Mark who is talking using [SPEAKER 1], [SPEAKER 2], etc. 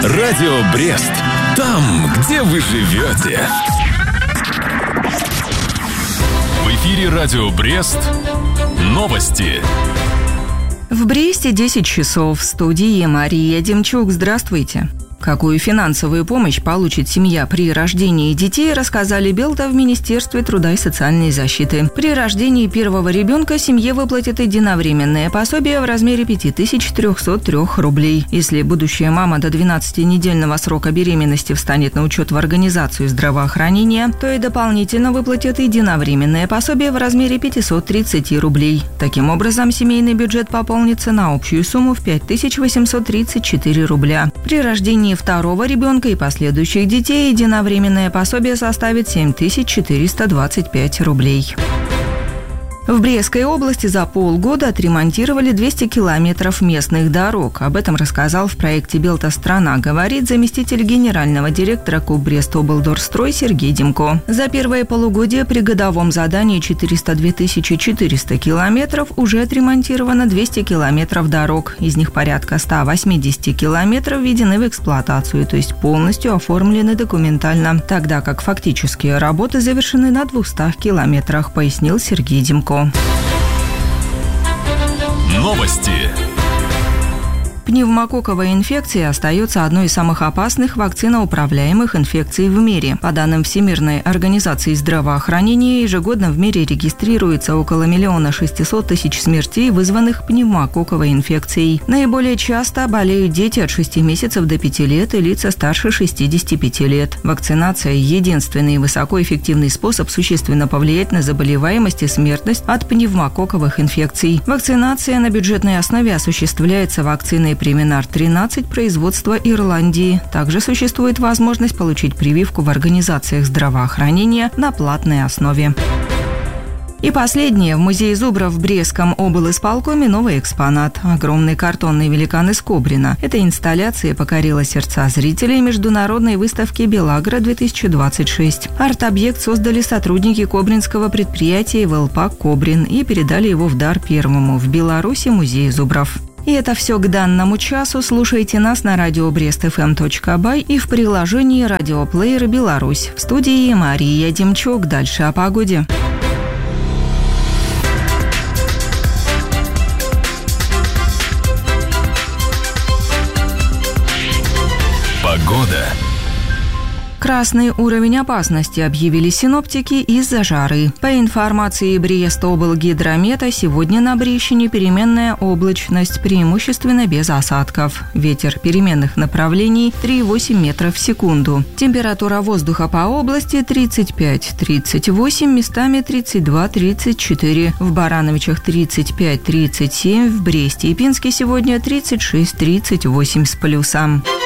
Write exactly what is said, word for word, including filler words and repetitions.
[SPEAKER 1] Радио Брест. Там, где вы живете. В эфире Радио Брест. Новости.
[SPEAKER 2] В Бресте десять часов. В студии Мария Демчук. Здравствуйте. Какую финансовую помощь получит семья при рождении детей, рассказали Белта в Министерстве труда и социальной защиты. При рождении первого ребенка семье выплатят единовременное пособие в размере пять тысяч триста три рублей. Если будущая мама до двенадцатинедельного срока беременности встанет на учет в организацию здравоохранения, то и дополнительно выплатят единовременное пособие в размере пятьсот тридцать рублей. Таким образом, семейный бюджет пополнится на общую сумму в пять тысяч восемьсот тридцать четыре рубля. При рождении второго ребенка и последующих детей единовременное пособие составит семь тысяч четыреста двадцать пять рублей. В Брестской области за полгода отремонтировали двести километров местных дорог. Об этом рассказал в проекте «Белта страна говорит» заместитель генерального директора КУБ Брест-облдорстрой Сергей Демко. За первое полугодие при годовом задании четыреста две тысячи четыреста километров уже отремонтировано двести километров дорог. Из них порядка ста восьмидесяти километров введены в эксплуатацию, то есть полностью оформлены документально, тогда как фактические работы завершены на двухстах километрах, пояснил Сергей Демко.
[SPEAKER 1] Новости.
[SPEAKER 2] Пневмококковая инфекция остается одной из самых опасных вакциноуправляемых инфекций в мире. По данным Всемирной организации здравоохранения, ежегодно в мире регистрируется около миллиона шестисот тысяч смертей, вызванных пневмококковой инфекцией. Наиболее часто болеют дети от шести месяцев до пяти лет и лица старше шестидесяти пяти лет. Вакцинация – единственный высокоэффективный способ существенно повлиять на заболеваемость и смертность от пневмококковых инфекций. Вакцинация на бюджетной основе осуществляется вакциной Преминар тринадцать производства Ирландии. Также существует возможность получить прививку в организациях здравоохранения на платной основе. И последнее. В музее зубров в Брестском облисполкоме новый экспонат. Огромный картонный великан из Кобрина. Эта инсталляция покорила сердца зрителей международной выставки «Белагра-две тысячи двадцать шесть». Арт-объект создали сотрудники кобринского предприятия «Велпак Кобрин» и передали его в дар первому в Беларуси музею зубров. И это все к данному часу. Слушайте нас на радио брест эф эм точка бай и в приложении «Радиоплеер Беларусь». В студии Мария Демчук. Дальше о погоде.
[SPEAKER 1] Погода.
[SPEAKER 2] Красный уровень опасности объявили синоптики из-за жары. По информации Брест-облгидромета, сегодня на Брещине переменная облачность, преимущественно без осадков. Ветер переменных направлений три и восемь метров в секунду. Температура воздуха по области тридцать пять - тридцать восемь, местами тридцать два - тридцать четыре. В Барановичах тридцать пять - тридцать семь, в Бресте и Пинске сегодня тридцать шесть - тридцать восемь с плюсом.